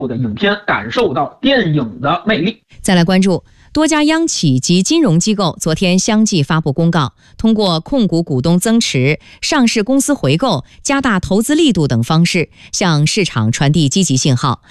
的影片感受到电影的魅力。 再来关注多家央企及金融机构昨天相继发布公告，通过控股股东增持、上市公司回购、加大投资力度等方式，向市场传递积极信号，